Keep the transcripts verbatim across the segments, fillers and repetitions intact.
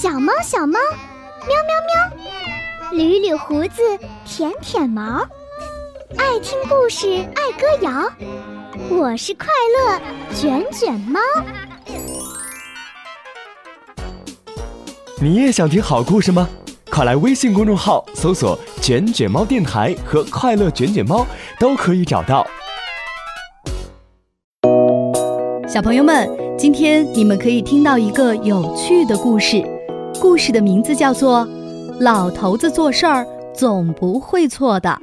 小猫小猫，喵喵喵，捋捋胡子，舔舔毛，爱听故事，爱歌谣，我是快乐卷卷猫。 你也想听好故事吗？快来微信公众号搜索卷卷猫电台和快乐卷卷猫，都可以找到。 小朋友们，今天你们可以听到一个有趣的故事，故事的名字叫做《老头子做事儿总不会错的》。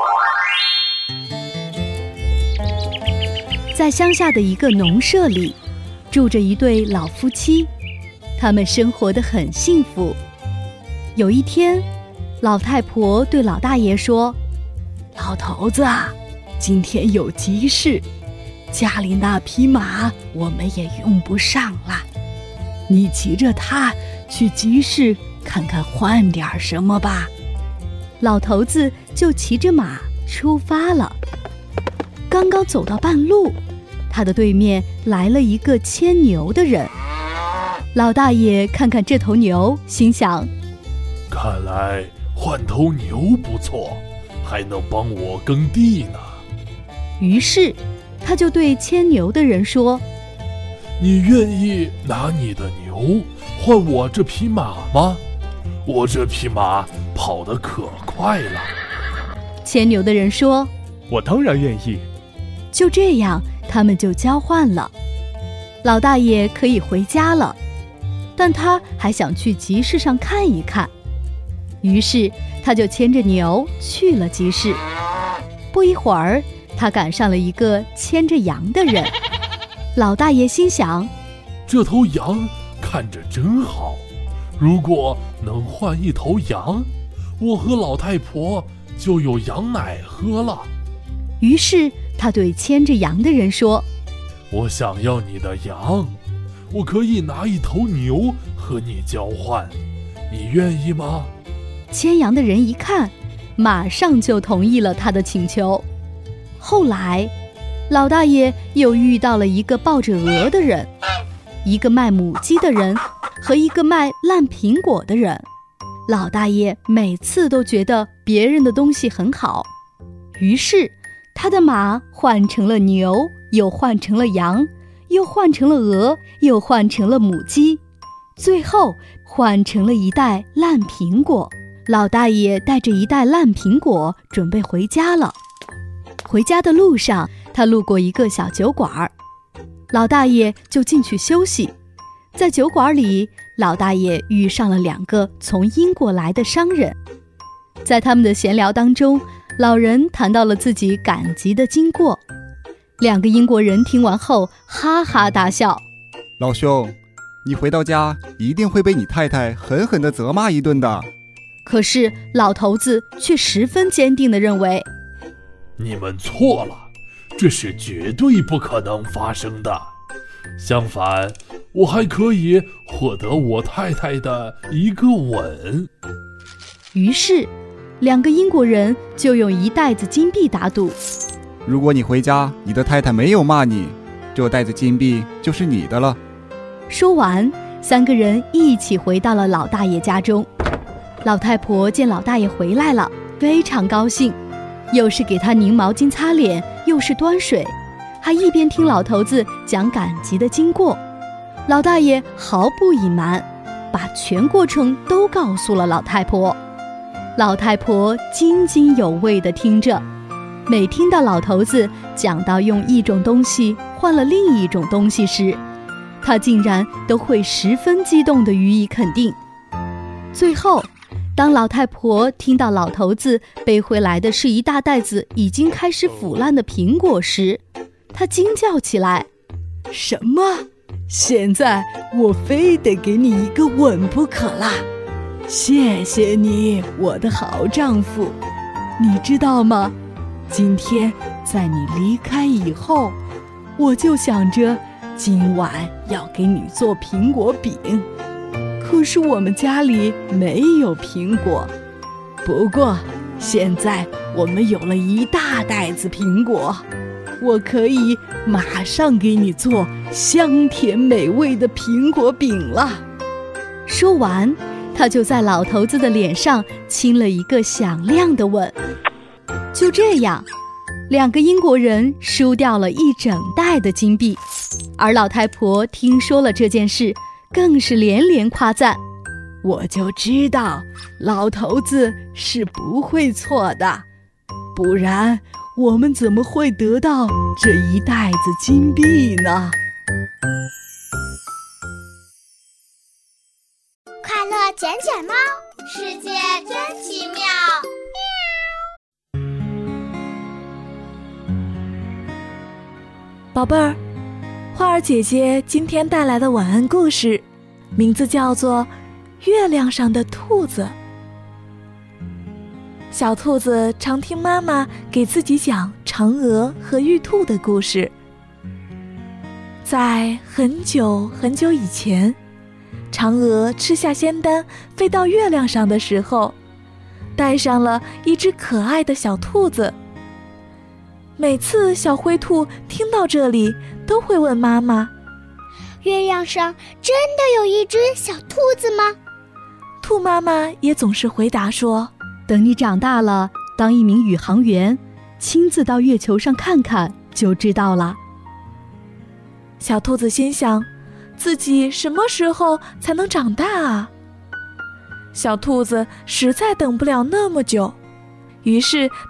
在乡下的一个农舍里，住着一对老夫妻，他们生活得很幸福。有一天，老太婆对老大爷说：老头子啊，今天有急事，家里那匹马我们也用不上了，你骑着它去集市看看换点什么吧。老头子就骑着马出发了。刚刚走到半路，他的对面来了一个牵牛的人。老大爷看看这头牛，心想： 看来换头牛不错，还能帮我耕地呢。 于是他就对牵牛的人说： 你愿意拿你的牛换我这匹马吗？我这匹马跑得可快了。 牵牛的人说： 我当然愿意。 就这样，他们就交换了。老大爷可以回家了，但他还想去集市上看一看，于是他就牵着牛去了集市。不一会儿，他赶上了一个牵着羊的人。老大爷心想： 这头羊看着真好，如果能换一头羊，我和老太婆就有羊奶喝了。 于是他对牵着羊的人说： 我想要你的羊，我可以拿一头牛和你交换，你愿意吗？ 牵羊的人一看，马上就同意了他的请求。后来，老大爷又遇到了一个抱着鹅的人，一个卖母鸡的人和一个卖烂苹果的人。老大爷每次都觉得别人的东西很好，于是他的马换成了牛，又换成了羊，又换成了鹅，又换成了母鸡，最后换成了一袋烂苹果。老大爷带着一袋烂苹果准备回家了。回家的路上，他路过一个小酒馆，老大爷就进去休息。在酒馆里，老大爷遇上了两个从英国来的商人。在他们的闲聊当中，老人谈到了自己赶集的经过。两个英国人听完后哈哈大笑： 老兄，你回到家一定会被你太太狠狠地责骂一顿的。 可是老头子却十分坚定地认为， 你们错了，这是绝对不可能发生的。相反，我还可以获得我太太的一个吻。 于是两个英国人就用一袋子金币打赌， 如果你回家你的太太没有骂你，这袋子金币就是你的了。 说完，三个人一起回到了老大爷家中。老太婆见老大爷回来了，非常高兴，又是给他拧毛巾擦脸，又是端水，还一边听老头子讲赶集的经过。老大爷毫不隐瞒，把全过程都告诉了老太婆。老太婆津津有味地听着，每听到老头子讲到用一种东西换了另一种东西时，她竟然都会十分激动地予以肯定。最后，当老太婆听到老头子背回来的是一大袋子已经开始腐烂的苹果时，她惊叫起来：什么？现在我非得给你一个吻不可啦！谢谢你，我的好丈夫。你知道吗？今天在你离开以后，我就想着今晚要给你做苹果饼，可是我们家里没有苹果。不过现在我们有了一大袋子苹果，我可以马上给你做香甜美味的苹果饼了。 说完，他就在老头子的脸上亲了一个响亮的吻。就这样，两个英国人输掉了一整袋的金币，而老太婆听说了这件事，更是连连夸赞。 我就知道老头子是不会错的，不然我们怎么会得到这一袋子金币呢？ 快乐卷卷猫，世界真奇妙。 宝贝儿，花儿姐姐今天带来的晚安故事，名字叫做《月亮上的兔子》。小兔子常听妈妈给自己讲嫦娥和玉兔的故事。在很久很久以前，嫦娥吃下仙丹飞到月亮上的时候，带上了一只可爱的小兔子。每次小灰兔听到这里，都会问妈妈： 月亮上真的有一只小兔子吗？ 兔妈妈也总是回答说： 等你长大了，当一名宇航员，亲自到月球上看看就知道了。 小兔子心想，自己什么时候才能长大啊？小兔子实在等不了那么久，于是